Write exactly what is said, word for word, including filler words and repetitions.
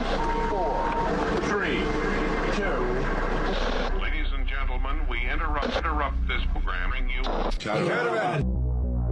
four, three, two. Ladies and gentlemen, we interrupt interrupt this programming you. Caravan.